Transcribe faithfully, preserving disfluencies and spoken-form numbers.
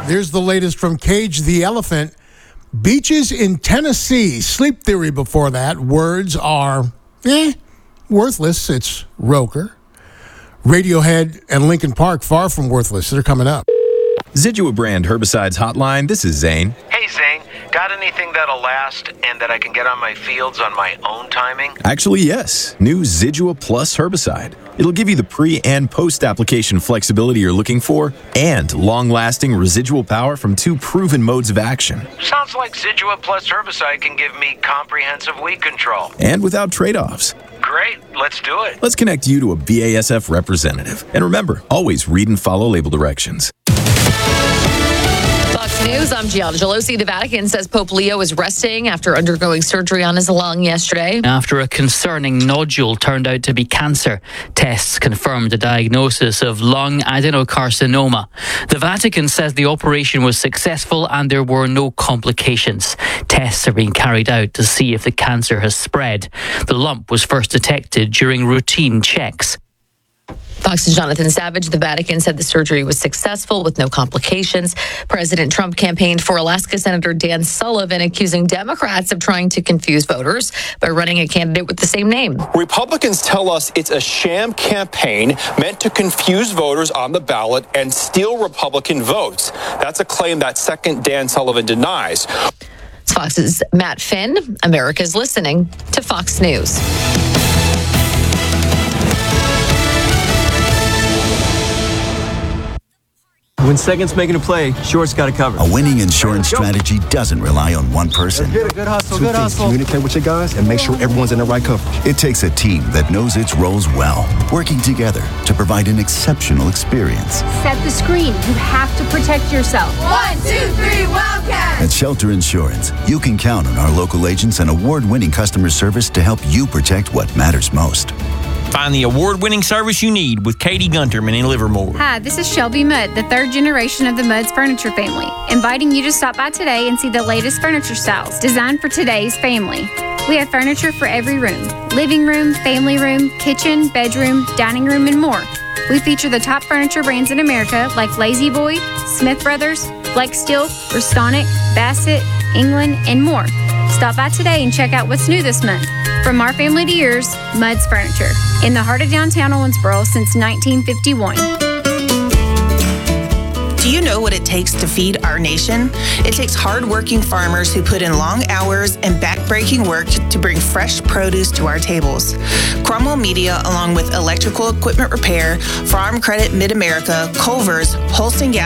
There's the latest from Cage the Elephant. Beaches in Tennessee. Sleep Theory before that. Words are, eh, worthless. It's Roker. Radiohead and Linkin Park, far from worthless. They're coming up. Zidua brand herbicides hotline. This is Zane. Hey, Zane. Got anything that'll last and that I can get on my fields on my own timing? Actually, yes. New Zidua Plus herbicide. It'll give you the pre- and post-application flexibility you're looking for and long-lasting residual power from two proven modes of action. Sounds like Zidua Plus herbicide can give me comprehensive weed control. And without trade-offs. Great. Let's do it. Let's connect you to a B A S F representative. And remember, always read and follow label directions. Fox News, I'm Gianna Gelosi. The Vatican says Pope Leo is resting after undergoing surgery on his lung yesterday. After a concerning nodule turned out to be cancer, tests confirmed a diagnosis of lung adenocarcinoma. The Vatican says the operation was successful and there were no complications. Tests are being carried out to see if the cancer has spread. The lump was first detected during routine checks. Fox's Jonathan Savage. The Vatican said the surgery was successful with no complications. President Trump campaigned for Alaska Senator Dan Sullivan, accusing Democrats of trying to confuse voters by running a candidate with the same name. Republicans tell us it's a sham campaign meant to confuse voters on the ballot and steal Republican votes. That's a claim that second Dan Sullivan denies. It's Fox's Matt Finn. America's listening to Fox News. When second's making a play, short's got to cover. A winning insurance strategy doesn't rely on one person. Good, good hustle, Two good things. hustle. Communicate with your guys and make sure everyone's in the right coverage. It takes a team that knows its roles well, working together to provide an exceptional experience. Set the screen. You have to protect yourself. One, two, three, Wildcats! At Shelter Insurance, you can count on our local agents and award-winning customer service to help you protect what matters most. Find the award-winning service you need with Katie Gunterman in Livermore. Hi, this is Shelby Mudd, the third generation of the Mudd's Furniture family, inviting you to stop by today and see the latest furniture styles designed for today's family. We have furniture for every room: living room, family room, kitchen, bedroom, dining room, and more. We feature the top furniture brands in America like Lazy Boy, Smith Brothers, Flexsteel, Restonic, Bassett, England, and more. Stop by today and check out what's new this month. From our family to yours, Mudd's Furniture, in the heart of downtown Owensboro since nineteen fifty-one. Do you know what it takes to feed our nation? It takes hard-working farmers who put in long hours and back-breaking work to bring fresh produce to our tables. Cromwell Media, along with electrical equipment repair, Farm Credit Mid-America, Culver's, Holston Gas,